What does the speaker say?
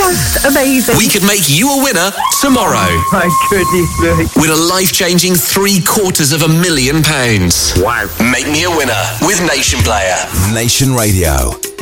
just amazing. We could make you a winner tomorrow. Oh, my goodness me. Win a life-changing £750,000. Wow. Make me a winner with Nation Player. Nation Radio.